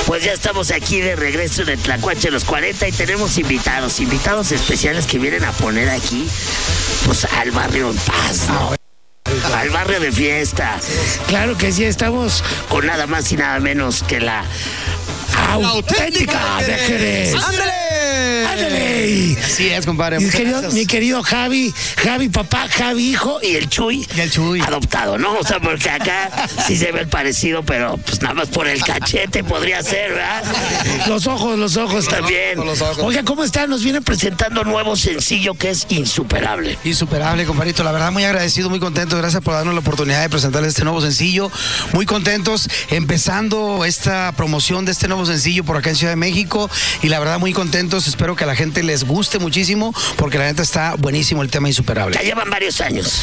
Pues ya estamos aquí de regreso en el Tlacuache Los 40 y tenemos invitados especiales que vienen a poner aquí, pues, al barrio en paz, ¿no? Al barrio de fiesta. Claro que sí, estamos con nada más y nada menos que la auténtica de Jerez. ¡Ándale! Así es, compadre. Mi querido Javi papá, Javi hijo y el Chuy. Adoptado, ¿no? O sea, porque acá sí se ve el parecido, pero pues nada más por el cachete podría ser, ¿verdad? Los ojos también. Oiga, ¿cómo están? Nos vienen presentando nuevo sencillo que es Insuperable. Insuperable, compadrito. La verdad, muy agradecido, muy contento. Gracias por darnos la oportunidad de presentarles este nuevo sencillo. Muy contentos empezando esta promoción de este nuevo sencillo por acá en Ciudad de México. Y la verdad, muy contentos. Espero que a la gente les guste muchísimo, porque la neta está buenísimo el tema Insuperable. Ya llevan varios años.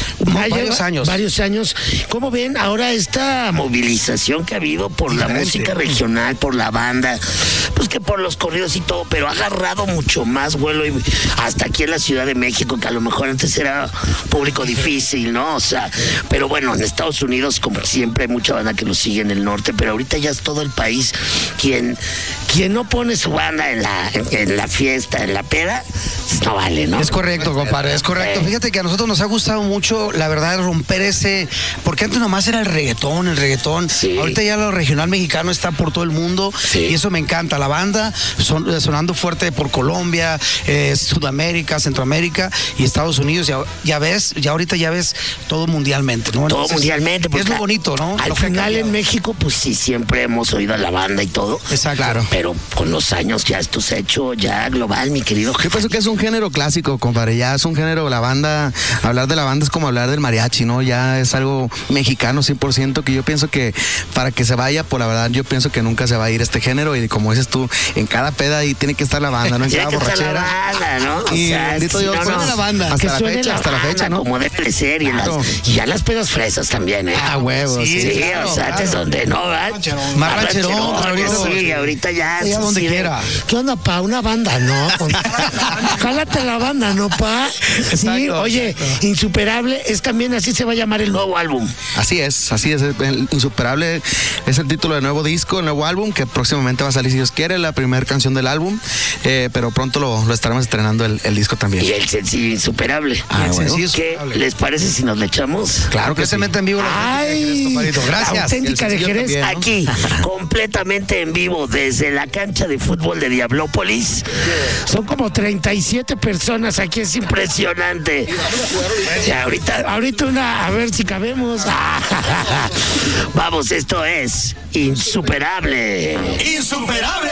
Varios años. ¿Cómo ven ahora esta movilización que ha habido por la música regional, por la banda, pues que por los corridos y todo, pero ha agarrado mucho más vuelo y hasta aquí en la Ciudad de México, que a lo mejor antes era público difícil, ¿no? O sea, pero bueno, en Estados Unidos, como siempre, hay mucha banda que lo sigue en el norte, pero ahorita ya es todo el país quien no pone su banda en la fiesta, en la peda, pues no vale, ¿no? Es correcto, compadre, es correcto. Fíjate que a nosotros nos ha gustado mucho, la verdad, romper ese, porque antes nomás era el reggaetón. Sí. Ahorita ya lo regional mexicano está por todo el mundo, sí. Y eso me encanta. La banda sonando fuerte por Colombia, Sudamérica, Centroamérica y Estados Unidos. Ya ahorita ya ves todo mundialmente, ¿no? Todo mundialmente. Es lo bonito, ¿no? Al final en México, pues sí, siempre hemos oído a la banda y todo. Exacto. Claro. Pero con los años ya esto se ha hecho ya global, mi querido. Yo pienso que es un género clásico, compadre. Ya es un género, la banda, hablar de la banda es como hablar del mariachi, ¿no? Ya es algo mexicano 100%, que yo pienso que para que se vaya, por la verdad, yo pienso que nunca se va a ir este género, y como dices tú, en cada peda ahí tiene que estar la banda, ¿no? En cada borrachera. La banda, ¿no? Y bendito Dios, suena la banda. Hasta la fecha, ¿no? Como debe ser, y ya las pedas fresas también, ¿eh? Ah, huevos. Sí, claro, o sea, antes donde no, ¿verdad? Más rancherón, sí, ahorita ya. Ya donde quiera. ¿Qué onda, pa? Una banda, ¿no? Jálate la banda, ¿no, pa? Sí, Exacto, oye, exacto. Insuperable es también, así se va a llamar el nuevo álbum. Así es. El Insuperable es el título del nuevo disco, el nuevo álbum, que próximamente va a salir, si Dios quiere, la primera canción del álbum, pero pronto lo estaremos estrenando el disco también. Y el sencillo Insuperable. ¿Qué les parece si nos le echamos? Claro que sí. en vivo. Ay, gracias. La auténtica de Jerez, también, ¿no? Aquí, completamente en vivo, desde la cancha de fútbol de Diablópolis. Son como 37 personas aquí, es impresionante. Y ahorita a ver si cabemos. Vamos, esto es Insuperable. Insuperable.